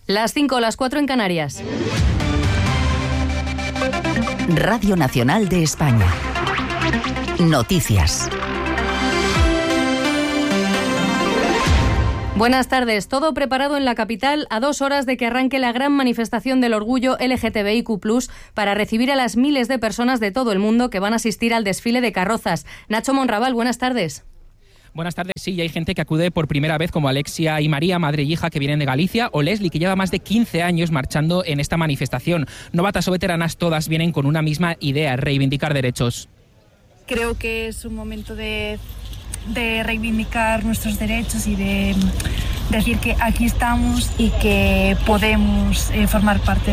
Las 5, las 4 en Canarias. Radio Nacional de España. Noticias. Buenas tardes. Todo preparado en la capital a 2 horas de que arranque la gran manifestación del orgullo LGTBIQ+, para recibir a las miles de personas de todo el mundo que van a asistir al desfile de carrozas. Nacho Monraval, buenas tardes. Buenas tardes. Sí, y hay gente que acude por primera vez, como Alexia y María, madre y hija, que vienen de Galicia, o Leslie, que lleva más de 15 años marchando en esta manifestación. Novatas o veteranas, todas vienen con una misma idea: reivindicar derechos. Creo que es un momento de reivindicar nuestros derechos y de decir que aquí estamos y que podemos formar parte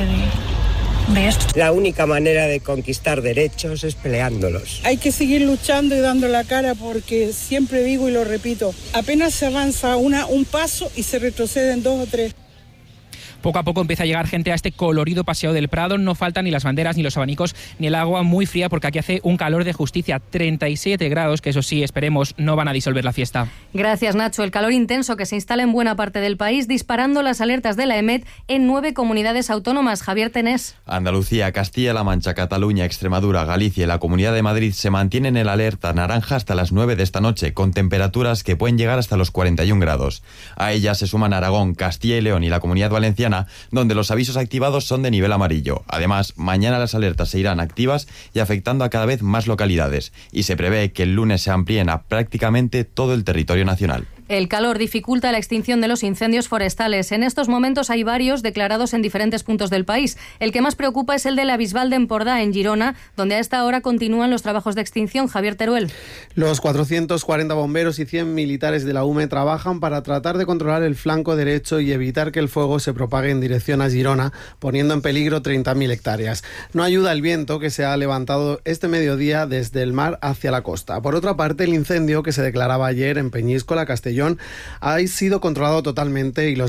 de esto. La única manera de conquistar derechos es peleándolos. Hay que seguir luchando y dando la cara, porque siempre digo y lo repito, apenas se avanza un paso y se retroceden 2 o 3. Poco a poco empieza a llegar gente a este colorido paseo del Prado. No faltan ni las banderas, ni los abanicos, ni el agua muy fría, porque aquí hace un calor de justicia, 37 grados, que eso sí, esperemos, no van a disolver la fiesta. Gracias, Nacho. El calor intenso que se instala en buena parte del país, disparando las alertas de la EMET en 9 comunidades autónomas. Javier Tenés. Andalucía, Castilla-La Mancha, Cataluña, Extremadura, Galicia y la Comunidad de Madrid se mantienen en alerta naranja hasta las 9 de esta noche, con temperaturas que pueden llegar hasta los 41 grados. A ellas se suman Aragón, Castilla y León y la Comunidad Valenciana, donde los avisos activados son de nivel amarillo. Además, mañana las alertas se irán activas y afectando a cada vez más localidades, y se prevé que el lunes se amplíen a prácticamente todo el territorio nacional. El calor dificulta la extinción de los incendios forestales. En estos momentos hay varios declarados en diferentes puntos del país. El que más preocupa es el de la Bisbal de Empordà, en Girona, donde a esta hora continúan los trabajos de extinción. Javier Teruel. Los 440 bomberos y 100 militares de la UME trabajan para tratar de controlar el flanco derecho y evitar que el fuego se propague en dirección a Girona, poniendo en peligro 30.000 hectáreas. No ayuda el viento, que se ha levantado este mediodía desde el mar hacia la costa. Por otra parte, el incendio que se declaraba ayer en Peñíscola, Castellón, ha sido controlado totalmente, y los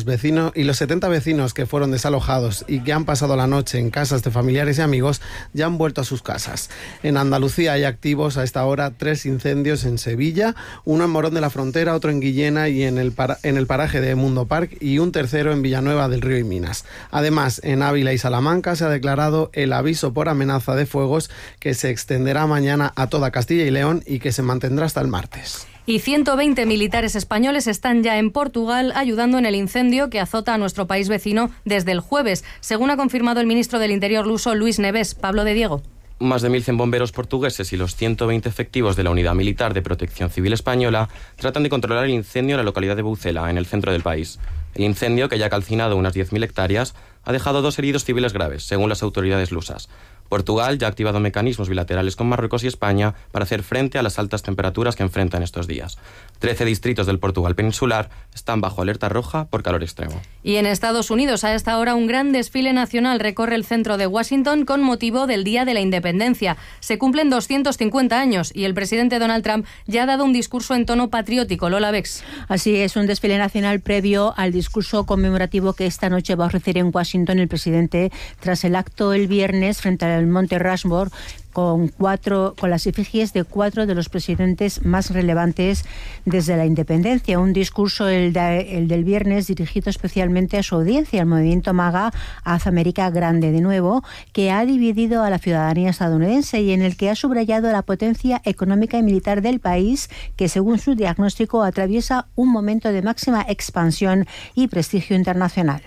70 vecinos que fueron desalojados y que han pasado la noche en casas de familiares y amigos ya han vuelto a sus casas. En Andalucía hay activos a esta hora 3 incendios en Sevilla, uno en Morón de la Frontera, otro en Guillena y en el paraje de Mundo Park, y un tercero en Villanueva del Río y Minas. Además, en Ávila y Salamanca se ha declarado el aviso por amenaza de fuegos, que se extenderá mañana a toda Castilla y León y que se mantendrá hasta el martes. Y 120 militares españoles están ya en Portugal ayudando en el incendio que azota a nuestro país vecino desde el jueves, según ha confirmado el ministro del Interior luso, Luis Neves. Pablo de Diego. Más de 1.100 bomberos portugueses y los 120 efectivos de la Unidad Militar de Protección Civil Española tratan de controlar el incendio en la localidad de Boucela, en el centro del país. El incendio, que ya ha calcinado unas 10.000 hectáreas, ha dejado 2 heridos civiles graves, según las autoridades lusas. Portugal ya ha activado mecanismos bilaterales con Marruecos y España para hacer frente a las altas temperaturas que enfrentan estos días. 13 distritos del Portugal peninsular están bajo alerta roja por calor extremo. Y en Estados Unidos, a esta hora, un gran desfile nacional recorre el centro de Washington con motivo del Día de la Independencia. Se cumplen 250 años y el presidente Donald Trump ya ha dado un discurso en tono patriótico. Lola Bex. Así es, un desfile nacional previo al discurso conmemorativo que esta noche va a ofrecer en Washington el presidente tras el acto el viernes frente al Monte Rushmore, con las efigies de 4 de los presidentes más relevantes desde la independencia. Un discurso, el del viernes, dirigido especialmente a su audiencia, el movimiento MAGA, Haz América Grande de Nuevo, que ha dividido a la ciudadanía estadounidense y en el que ha subrayado la potencia económica y militar del país, que según su diagnóstico atraviesa un momento de máxima expansión y prestigio internacional.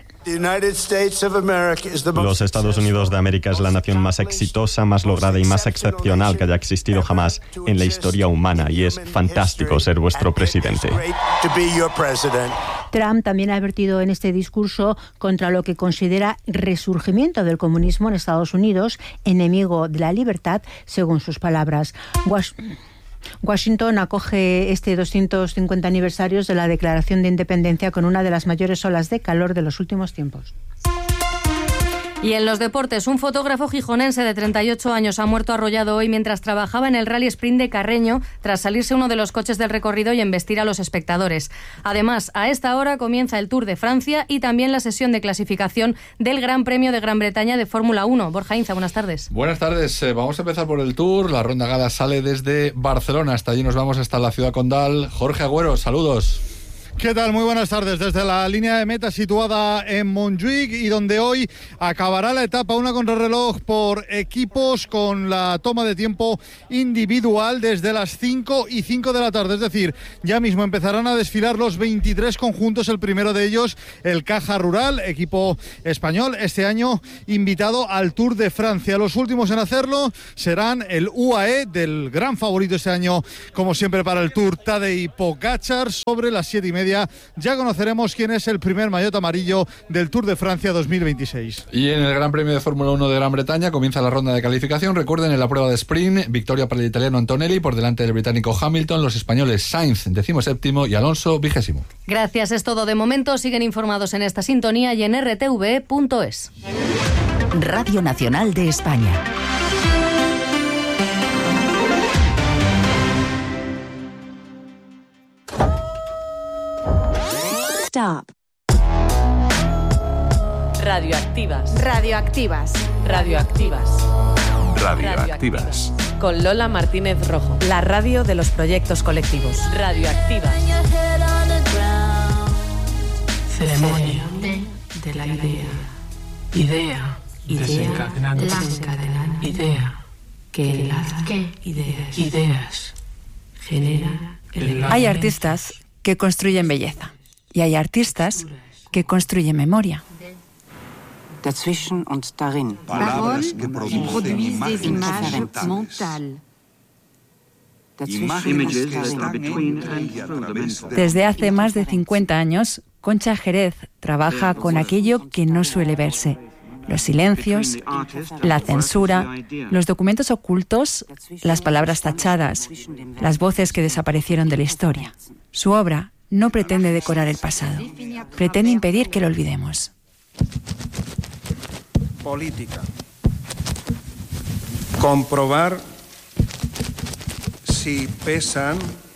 Los Estados Unidos de América es la nación más exitosa, más lograda y más excepcional que haya existido jamás en la historia humana, y es fantástico ser vuestro presidente. Trump también ha advertido en este discurso contra lo que considera resurgimiento del comunismo en Estados Unidos, enemigo de la libertad, según sus palabras. Washington acoge este 250 aniversarios de la Declaración de Independencia con una de las mayores olas de calor de los últimos tiempos. Y en los deportes, un fotógrafo gijonense de 38 años ha muerto arrollado hoy mientras trabajaba en el Rally Sprint de Carreño tras salirse uno de los coches del recorrido y embestir a los espectadores. Además, a esta hora comienza el Tour de Francia y también la sesión de clasificación del Gran Premio de Gran Bretaña de Fórmula 1. Borja Inza, buenas tardes. Buenas tardes. Vamos a empezar por el Tour. La Ronda Gala sale desde Barcelona. Hasta allí nos vamos, hasta la ciudad condal. Jorge Agüero, saludos. ¿Qué tal? Muy buenas tardes. Desde la línea de meta situada en Montjuïc y donde hoy acabará la etapa, una contrarreloj por equipos con la toma de tiempo individual desde las 5:05 de la tarde. Es decir, ya mismo empezarán a desfilar los 23 conjuntos. El primero de ellos, el Caja Rural, equipo español, este año invitado al Tour de Francia. Los últimos en hacerlo serán el UAE, del gran favorito este año, como siempre para el Tour, Tadej Pogačar. Sobre las 7:30 ya conoceremos quién es el primer maillot amarillo del Tour de Francia 2026. Y en el Gran Premio de Fórmula 1 de Gran Bretaña comienza la ronda de calificación. Recuerden, en la prueba de sprint, victoria para el italiano Antonelli por delante del británico Hamilton, los españoles Sainz 17º y Alonso 20º. Gracias, es todo de momento. Siguen informados en esta sintonía y en rtve.es. Radio Nacional de España. Stop. Radioactivas. Radioactivas. Radioactivas. Radioactivas. Con Lola Martínez Rojo. La radio de los proyectos colectivos. Radioactivas. Ceremonia de la idea. Idea. Desencadenante. Idea. Que enlaza. Ideas. Genera. Hay artistas que construyen belleza. Y hay artistas que construyen memoria. Dazwischen und darin. Palabras que producen imágenes mentales. Desde hace más de 50 años, Concha Jerez trabaja con aquello que no suele verse. Los silencios, la censura, los documentos ocultos, las palabras tachadas, las voces que desaparecieron de la historia. Su obra no pretende decorar el pasado, pretende impedir que lo olvidemos. Política. Comprobar si pesan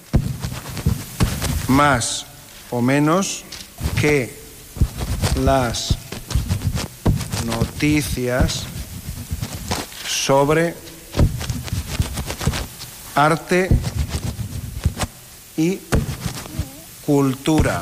más o menos que las noticias sobre arte y cultura.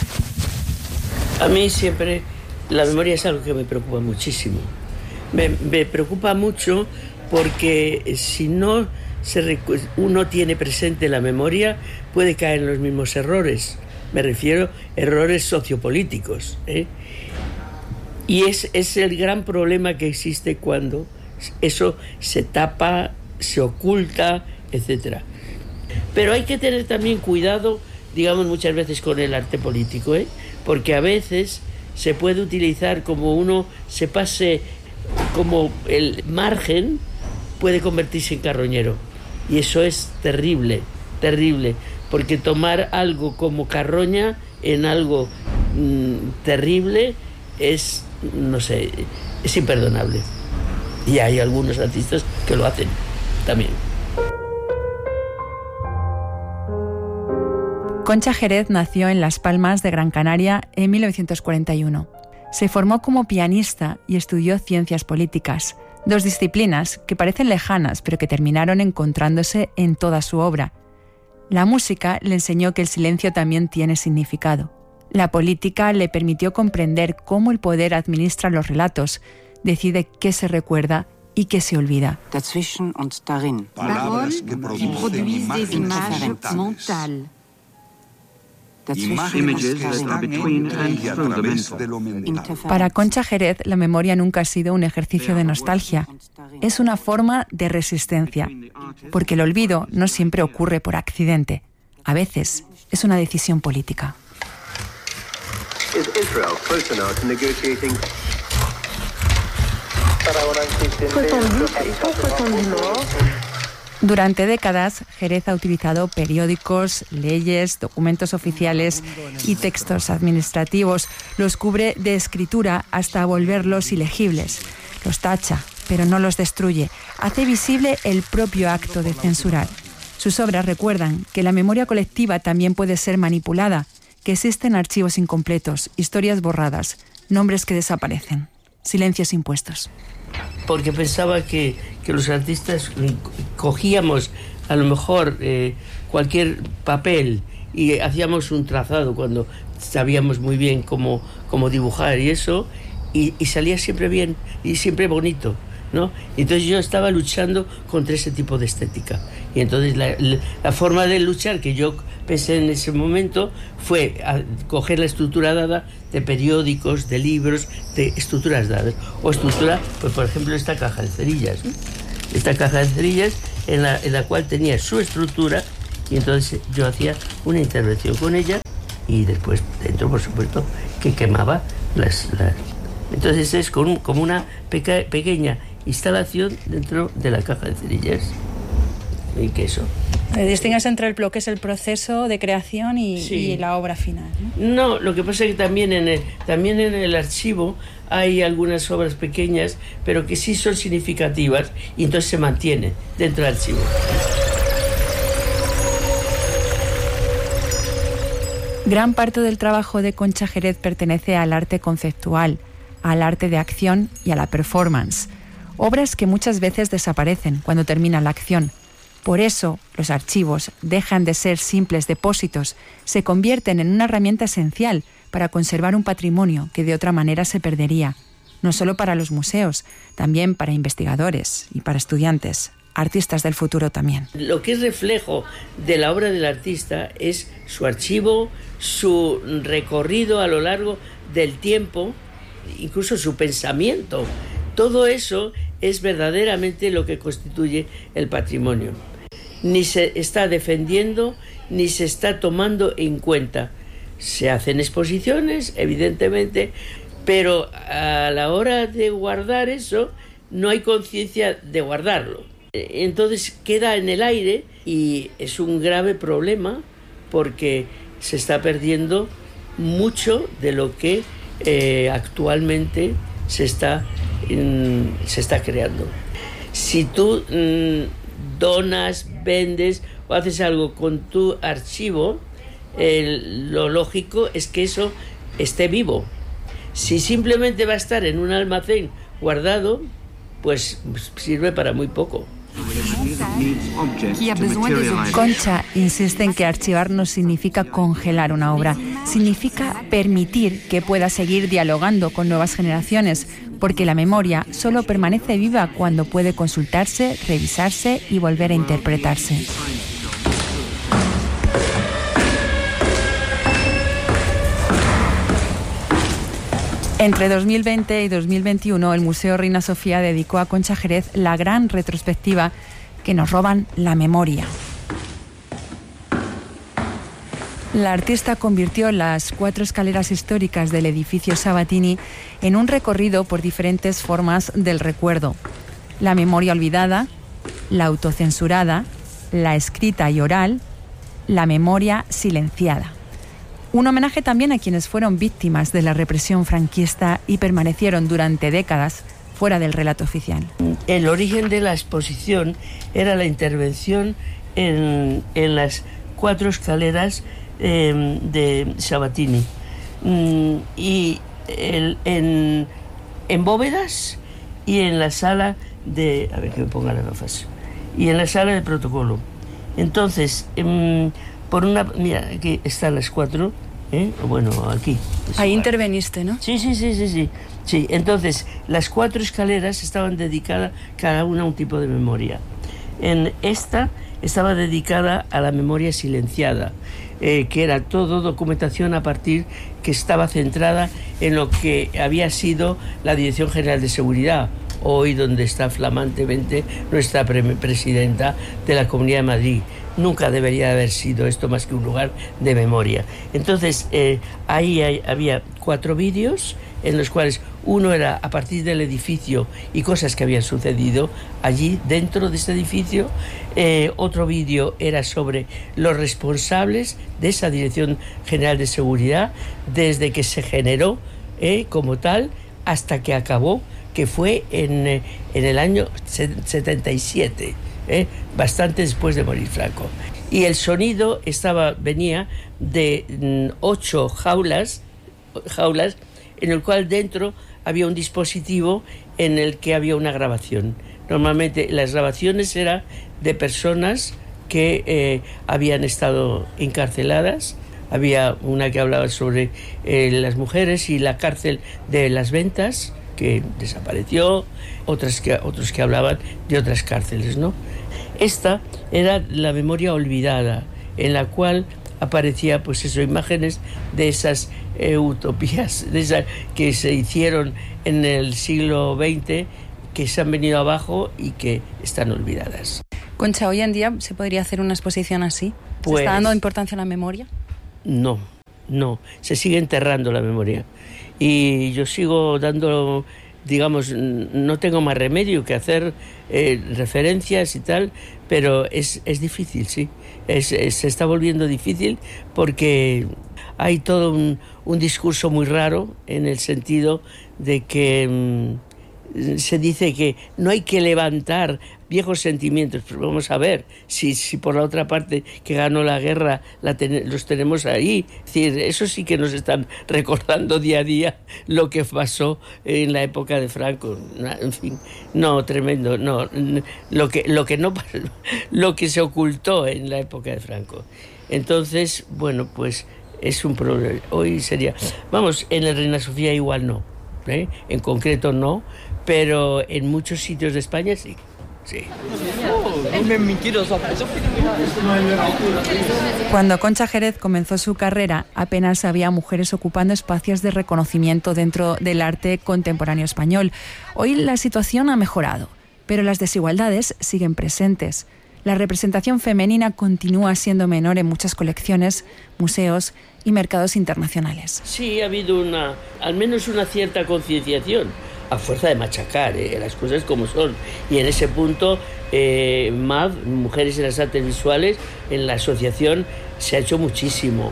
A mí siempre la memoria es algo que me preocupa muchísimo. Me preocupa mucho porque si no uno tiene presente la memoria, puede caer en los mismos errores. Me refiero a errores sociopolíticos, ¿eh? Y es el gran problema que existe cuando eso se tapa, se oculta, etc. Pero hay que tener también cuidado, digamos, muchas veces con el arte político, ¿eh? Porque a veces se puede utilizar como uno se pase, como el margen puede convertirse en carroñero. Y eso es terrible, terrible, porque tomar algo como carroña en algo terrible es, no sé, es imperdonable. Y hay algunos artistas que lo hacen también. Concha Jerez nació en Las Palmas de Gran Canaria en 1941. Se formó como pianista y estudió ciencias políticas, dos disciplinas que parecen lejanas pero que terminaron encontrándose en toda su obra. La música le enseñó que el silencio también tiene significado. La política le permitió comprender cómo el poder administra los relatos, decide qué se recuerda y qué se olvida. Dazwischen und darin. Palabras que producen imágenes mentales. Imágenes que están entre y a través de lo mental. Para Concha Jerez, la memoria nunca ha sido un ejercicio de nostalgia. Es una forma de resistencia, porque el olvido no siempre ocurre por accidente. A veces es una decisión política. Durante décadas, Jerez ha utilizado periódicos, leyes, documentos oficiales y textos administrativos. Los cubre de escritura hasta volverlos ilegibles. Los tacha, pero no los destruye. Hace visible el propio acto de censurar. Sus obras recuerdan que la memoria colectiva también puede ser manipulada, que existen archivos incompletos, historias borradas, nombres que desaparecen, silencios impuestos. Porque pensaba que los artistas cogíamos a lo mejor cualquier papel y hacíamos un trazado cuando sabíamos muy bien cómo dibujar y eso, y salía siempre bien y siempre bonito, ¿no? Entonces yo estaba luchando contra ese tipo de estética, y entonces la forma de luchar que yo pensé en ese momento fue coger la estructura dada de periódicos, de libros, de estructuras dadas, o estructura, pues por ejemplo esta caja de cerillas, ¿no? Esta caja de cerillas en la cual tenía su estructura, y entonces yo hacía una intervención con ella, y después dentro, por supuesto, que quemaba las... Entonces es como una pequeña instalación dentro de la caja de cerillas y queso. Distingues entre lo que es el proceso de creación y la obra final, ¿no? No, lo que pasa es que también en el archivo hay algunas obras pequeñas, pero que sí son significativas, y entonces se mantiene dentro del archivo. Gran parte del trabajo de Concha Jerez pertenece al arte conceptual, al arte de acción y a la performance. Obras que muchas veces desaparecen cuando termina la acción. Por eso, los archivos dejan de ser simples depósitos, se convierten en una herramienta esencial para conservar un patrimonio que de otra manera se perdería, no solo para los museos, también para investigadores y para estudiantes, artistas del futuro también. Lo que es reflejo de la obra del artista es su archivo, su recorrido a lo largo del tiempo, incluso su pensamiento. Todo eso es verdaderamente lo que constituye el patrimonio. Ni se está defendiendo, ni se está tomando en cuenta. Se hacen exposiciones, evidentemente, pero a la hora de guardar eso, no hay conciencia de guardarlo. Entonces queda en el aire, y es un grave problema porque se está perdiendo mucho de lo que actualmente se está creando. Si tú donas, vendes o haces algo con tu archivo, lo lógico es que eso esté vivo. Si simplemente va a estar en un almacén guardado, pues sirve para muy poco. Concha insiste en que archivar no significa congelar una obra, significa permitir que pueda seguir dialogando con nuevas generaciones, porque la memoria solo permanece viva cuando puede consultarse, revisarse y volver a interpretarse. Entre 2020 y 2021, el Museo Reina Sofía dedicó a Concha Jerez la gran retrospectiva que nos roban la memoria. La artista convirtió las 4 escaleras históricas del edificio Sabatini en un recorrido por diferentes formas del recuerdo. La memoria olvidada, la autocensurada, la escrita y oral, la memoria silenciada. Un homenaje también a quienes fueron víctimas de la represión franquista y permanecieron durante décadas fuera del relato oficial. El origen de la exposición era la intervención en las 4 escaleras de Sabatini, y en bóvedas y en la sala de... A ver que me ponga las gafas. Y en la sala de protocolo. Entonces, por una... Mira, aquí están las 4, bueno, aquí. Ahí interveniste, ¿no? Sí. Sí, entonces, las 4 escaleras estaban dedicadas cada una a un tipo de memoria. En esta estaba dedicada a la memoria silenciada, que era todo documentación a partir que estaba centrada en lo que había sido la Dirección General de Seguridad, hoy donde está flamantemente nuestra presidenta de la Comunidad de Madrid. Nunca debería haber sido esto más que un lugar de memoria. Entonces, ahí había 4 vídeos en los cuales uno era a partir del edificio y cosas que habían sucedido allí dentro de este edificio. Otro vídeo era sobre los responsables de esa Dirección General de Seguridad desde que se generó como tal hasta que acabó, que fue en el año 77, bastante después de morir Franco. Y el sonido venía de 8 jaulas en el cual dentro había un dispositivo en el que había una grabación. Normalmente las grabaciones eran de personas que habían estado encarceladas. Había una que hablaba sobre las mujeres y la cárcel de las ventas, que desapareció, otros que hablaban de otras cárceles, ¿no? Esta era la memoria olvidada, en la cual aparecía, pues eso, imágenes de esas utopías, de esas que se hicieron en el siglo XX, que se han venido abajo y que están olvidadas. Concha, ¿hoy en día se podría hacer una exposición así? ¿Se está dando importancia a la memoria? No, se sigue enterrando la memoria. Y yo sigo dando, digamos, no tengo más remedio que hacer referencias y tal, pero es difícil, sí. Se está volviendo difícil porque hay todo un discurso muy raro, en el sentido de que se dice que no hay que levantar viejos sentimientos, pero vamos a ver si por la otra parte que ganó la guerra los tenemos ahí. Es decir, eso sí que nos están recordando día a día lo que pasó en la época de Franco. En fin, no, tremendo, no, lo que se ocultó en la época de Franco. Entonces, bueno, pues es un problema. Hoy sería, vamos, en el Reina Sofía igual no, en concreto no, pero en muchos sitios de España sí. Sí. Cuando Concha Jerez comenzó su carrera, apenas había mujeres ocupando espacios de reconocimiento dentro del arte contemporáneo español. Hoy la situación ha mejorado, pero las desigualdades siguen presentes. La representación femenina continúa siendo menor en muchas colecciones, museos y mercados internacionales. Sí, ha habido al menos una cierta concienciación, a fuerza de machacar las cosas como son. Y en ese punto, MAV, Mujeres en las Artes Visuales, en la asociación se ha hecho muchísimo,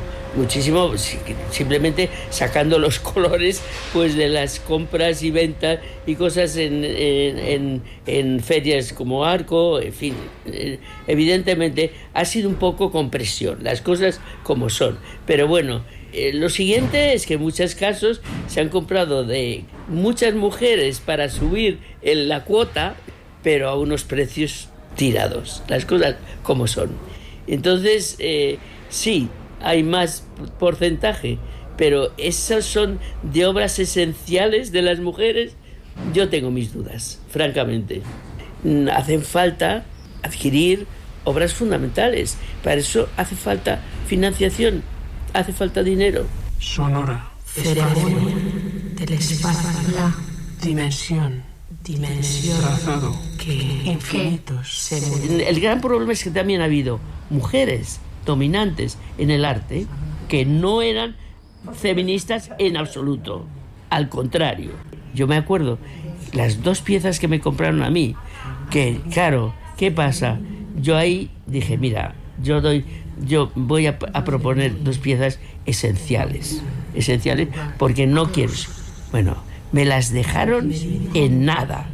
simplemente sacando los colores pues de las compras y ventas y cosas en ferias como Arco, en fin. Evidentemente ha sido un poco con presión, las cosas como son, pero bueno. Lo siguiente es que en muchos casos se han comprado de muchas mujeres para subir la cuota, pero a unos precios tirados, las cosas como son. Entonces, sí, hay más porcentaje, pero esas son de obras esenciales de las mujeres. Yo tengo mis dudas, francamente. Hacen falta adquirir obras fundamentales, para eso hace falta financiación. Hace falta dinero. Sonora. Ceremonia del espacio. La dimensión. Trazado. Infinitos. El gran problema es que también ha habido mujeres dominantes en el arte que no eran feministas en absoluto. Al contrario. Yo me acuerdo las 2 piezas que me compraron a mí, que claro, ¿qué pasa? Yo ahí dije, mira, yo voy a proponer 2 piezas esenciales, porque no quiero. Bueno, me las dejaron en nada,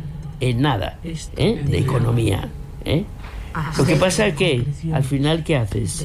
de economía. Lo que pasa es que, al final, ¿qué haces?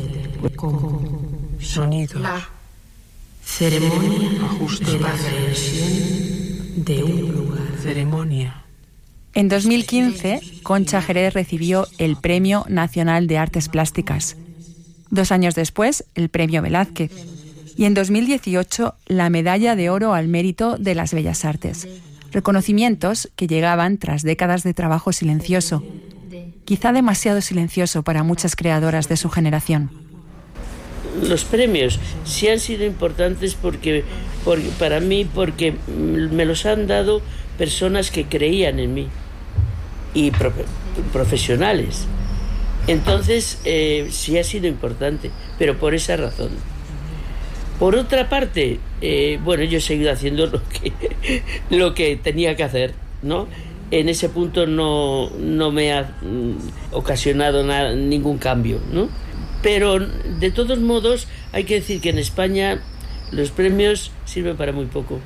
Sonido. La ceremonia de la creación de un lugar. Ceremonia. En 2015, Concha Jerez recibió el Premio Nacional de Artes Plásticas. 2 años después, el Premio Velázquez. Y en 2018, la Medalla de Oro al Mérito de las Bellas Artes. Reconocimientos que llegaban tras décadas de trabajo silencioso. Quizá demasiado silencioso para muchas creadoras de su generación. Los premios sí han sido importantes para mí, porque me los han dado personas que creían en mí y profesionales. Entonces sí ha sido importante, pero por esa razón. Por otra parte, bueno, yo he seguido haciendo lo que tenía que hacer, ¿no? En ese punto no me ha ocasionado ningún cambio, ¿no? Pero de todos modos hay que decir que en España los premios sirven para muy poco,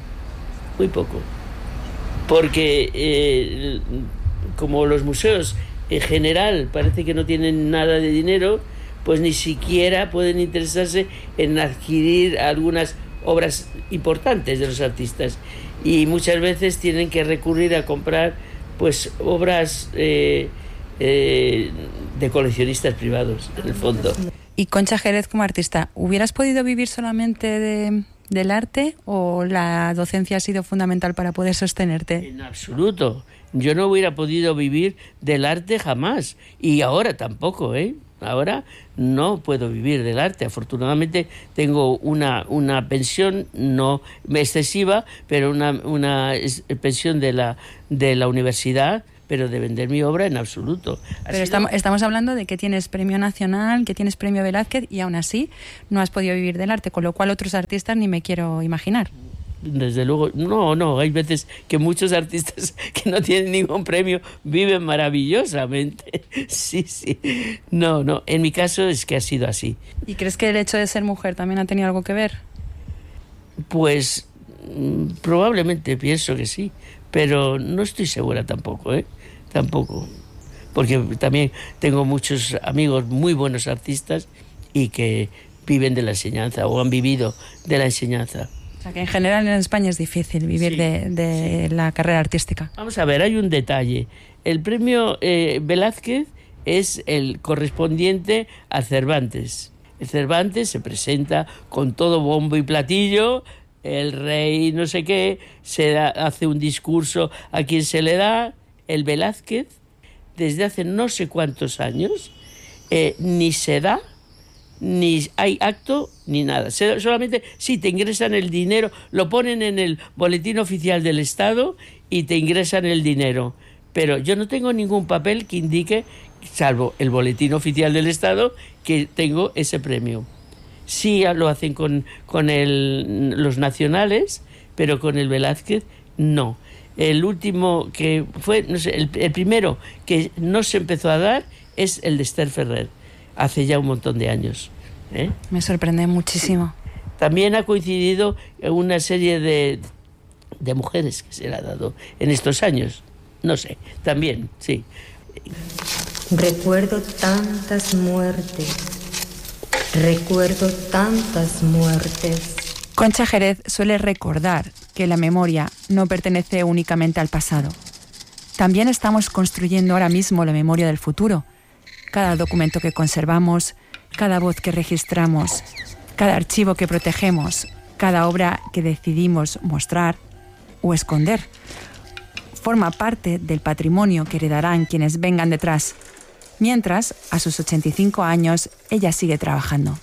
porque como los museos en general parece que no tienen nada de dinero, pues ni siquiera pueden interesarse en adquirir algunas obras importantes de los artistas, y muchas veces tienen que recurrir a comprar pues obras de coleccionistas privados, en el fondo. Y Concha Jerez, como artista, ¿hubieras podido vivir solamente del arte o la docencia ha sido fundamental para poder sostenerte? En absoluto. Yo no hubiera podido vivir del arte jamás. Y ahora tampoco, ¿eh? Ahora no puedo vivir del arte. Afortunadamente tengo una pensión no excesiva, pero una pensión de la universidad, pero de vender mi obra en absoluto. Pero estamos hablando de que tienes premio nacional, que tienes premio Velázquez y aún así no has podido vivir del arte, con lo cual otros artistas ni me quiero imaginar. Desde luego, no, hay veces que muchos artistas que no tienen ningún premio viven maravillosamente. Sí. No, en mi caso es que ha sido así. ¿Y crees que el hecho de ser mujer también ha tenido algo que ver? Pues probablemente pienso que sí, pero no estoy segura tampoco, Tampoco. Porque también tengo muchos amigos muy buenos artistas y que viven de la enseñanza o han vivido de la enseñanza. O sea, que en general en España es difícil vivir de la carrera artística. Vamos a ver, hay un detalle. El premio Velázquez es el correspondiente a Cervantes. El Cervantes se presenta con todo bombo y platillo, el rey no sé qué, hace un discurso a quien se le da. El Velázquez, desde hace no sé cuántos años, ni se da, ni hay acto, ni nada. Solamente sí te ingresan el dinero, lo ponen en el boletín oficial del Estado y te ingresan el dinero. Pero yo no tengo ningún papel que indique, salvo el boletín oficial del Estado, que tengo ese premio. Sí lo hacen con los nacionales, pero con el Velázquez no. El último que fue, no sé, el primero que no se empezó a dar es el de Esther Ferrer, hace ya un montón de años. Me sorprende muchísimo. También ha coincidido una serie de mujeres que se le ha dado en estos años. No sé, también, sí. Recuerdo tantas muertes. Recuerdo tantas muertes. Concha Jerez suele recordar que la memoria no pertenece únicamente al pasado. También estamos construyendo ahora mismo la memoria del futuro. Cada documento que conservamos, cada voz que registramos, cada archivo que protegemos, cada obra que decidimos mostrar o esconder, forma parte del patrimonio que heredarán quienes vengan detrás. Mientras, a sus 85 años, ella sigue trabajando.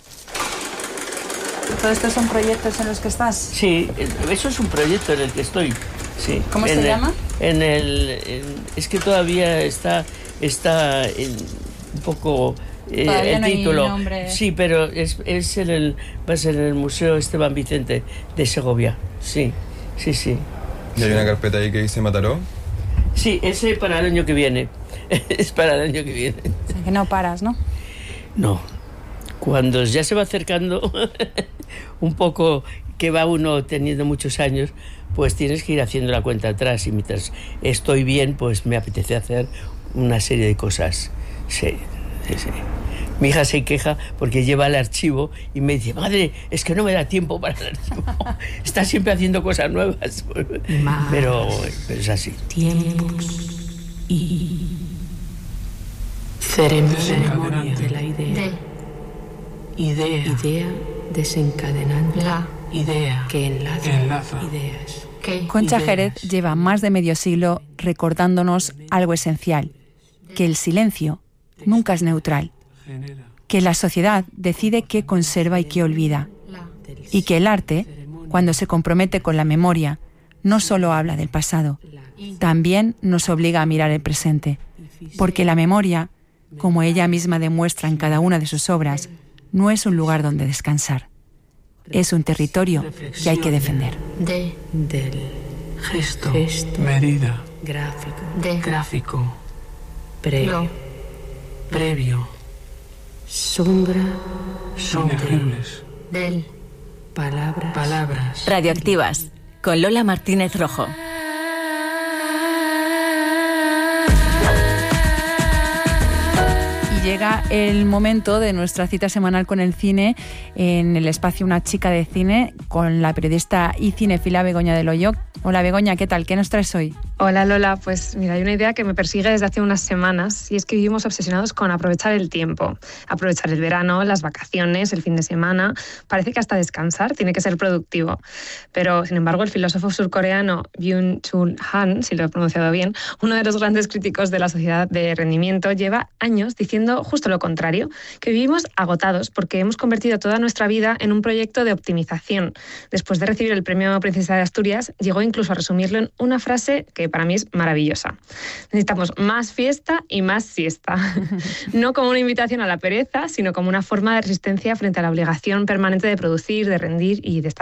¿Todos estos son proyectos en los que estás? Sí, eso es un proyecto en el que estoy. Sí. ¿Cómo se llama? Es que todavía está un poco el título. No hay nombre. Sí, pero va a ser en el Museo Esteban Vicente de Segovia. Sí. ¿Y hay una carpeta ahí que dice Mataró? Sí, ese para el año que viene. Es para el año que viene. O sea, que no paras, ¿no? No. Cuando ya se va acercando un poco, que va uno teniendo muchos años, pues tienes que ir haciendo la cuenta atrás, y mientras estoy bien, pues me apetece hacer una serie de cosas. Sí. Mi hija se queja porque lleva el archivo y me dice: madre, es que no me da tiempo para el archivo. Está siempre haciendo cosas nuevas. Pero es así. Tiempos y ceremonia de la idea. Idea desencadenante. Idea que enlaza ideas. Concha Jerez lleva más de medio siglo recordándonos algo esencial: que el silencio nunca es neutral, que la sociedad decide qué conserva y qué olvida, y que el arte, cuando se compromete con la memoria, no solo habla del pasado, también nos obliga a mirar el presente, porque la memoria, como ella misma demuestra en cada una de sus obras, no es un lugar donde descansar, es un territorio que hay que defender. Del gesto. Medida. Gráfico. Previo. Sombra. Inegibles. Del. Palabras. Radioactivas, con Lola Martínez Rojo. Llega el momento de nuestra cita semanal con el cine en el espacio Una chica de cine con la periodista y cinéfila Begoña del Hoyo. Hola Begoña, ¿qué tal? ¿Qué nos traes hoy? Hola Lola, pues mira, hay una idea que me persigue desde hace unas semanas y es que vivimos obsesionados con aprovechar el tiempo, aprovechar el verano, las vacaciones, el fin de semana. Parece que hasta descansar tiene que ser productivo. Pero, sin embargo, el filósofo surcoreano Byung-Chul Han, si lo he pronunciado bien, uno de los grandes críticos de la sociedad de rendimiento, lleva años diciendo justo lo contrario, que vivimos agotados porque hemos convertido toda nuestra vida en un proyecto de optimización. Después de recibir el premio Princesa de Asturias, llegó incluso a resumirlo en una frase que para mí es maravillosa. Necesitamos más fiesta y más siesta. No como una invitación a la pereza, sino como una forma de resistencia frente a la obligación permanente de producir, de rendir y de estar